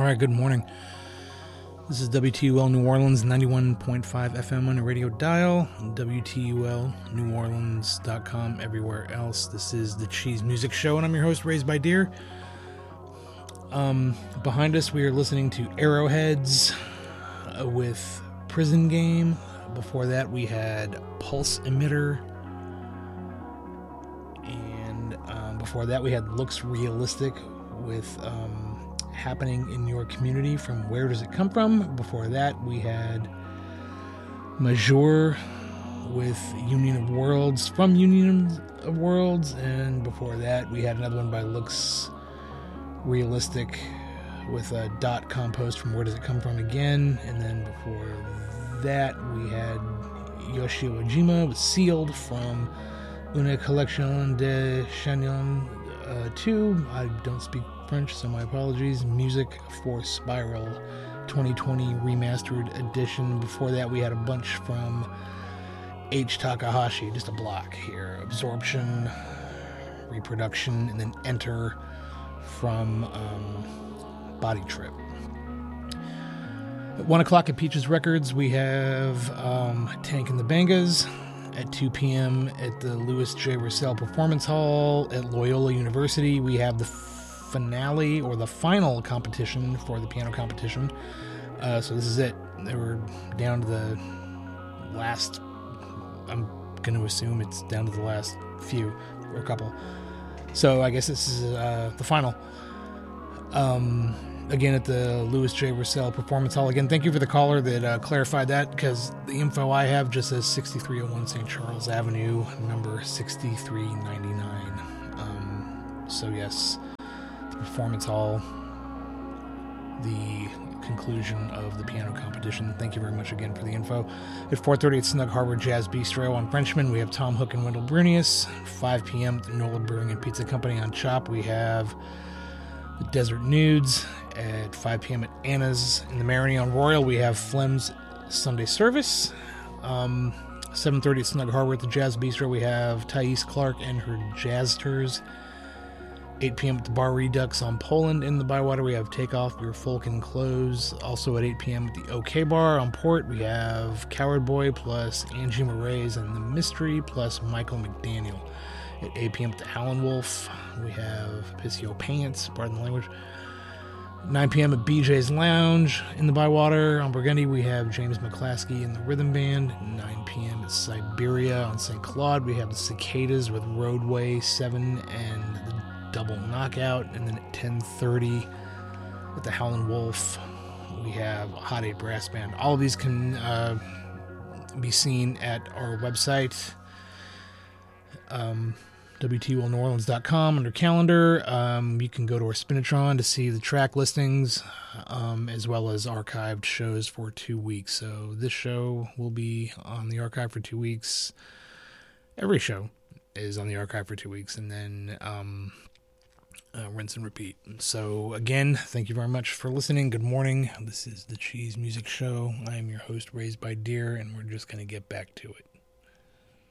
right, good morning. This is WTUL New Orleans, 91.5 FM on the radio dial, WTULNewOrleans.com, everywhere else. This is the Cheese Music Show, and I'm your host, Raised by Deer. Behind us, we are listening to Arrowheads with Prison Game. Before that, we had Pulse Emitter. And before that, we had Looks Realistic with Happening in Your Community from Where Does It Come From? Before that, we had Major with Union of Worlds from Union of Worlds. And before that, we had another one by Looks Realistic with a Dot Compost from Where Does It Come From again. And then before that, we had Yoshio Ojima with Sealed from Une Collection de Chagnon 2. I don't speak French, so my apologies. Music for Spiral 2020 Remastered Edition. Before that, we had a bunch from H. Takahashi, just a block here. Absorption, Reproduction, and then Enter from Body Trip. At 1 o'clock at Peaches Records, we have Tank and the Bangas. At 2 p.m. at the Louis J. Russell Performance Hall at Loyola University, we have the finale or the final competition for the piano competition. So this is it. We're down to the last, I'm going to assume it's down to the last few or a couple. So I guess this is the final. Again, at the Louis J. Russell Performance Hall. Again, thank you for the caller that clarified that, because the info I have just says 6301 St. Charles Avenue, number 6399. So yes, the Performance Hall, the conclusion of the piano competition. Thank you very much again for the info. At 4:30 at Snug Harbor Jazz Bistro on Frenchman, we have Tom Hook and Wendell Brunius. 5 p.m. at the Nola Brewing and Pizza Company on Chop, we have the Desert Nudes. At 5 p.m. at Anna's in the Marigny on Royal, we have Flem's Sunday Service. 7:30 at Snug Harbor at the Jazz Bistro, we have Thais Clark and her Jazzters. 8 p.m. at the Bar Redux on Poland in the Bywater, we have Takeoff, Your Folk and Clothes. Also at 8 p.m. at the OK Bar on Port, we have Coward Boy plus Angie Moraes and The Mystery plus Michael McDaniel. At 8 p.m. at the Howlin' Wolf, we have Pissio Pants, pardon the language. 9 p.m. at BJ's Lounge in the Bywater on Burgundy, we have James McClaskey and the Rhythm Band. 9 p.m. at Siberia on St. Claude, we have the Cicadas with Roadway 7 and the Double Knockout. And then at 10:30 at the Howlin' Wolf, we have Hot 8 Brass Band. All of these can be seen at our website, WTULNewOrleans.com under calendar. You can go to our Spinatron to see the track listings, as well as archived shows for 2 weeks. So this show will be on the archive for 2 weeks. Every show is on the archive for 2 weeks, and then rinse and repeat. So again, thank you very much for listening. Good morning. This is the Cheese Music Show. I am your host, Raised by Deer, and we're just going to get back to it.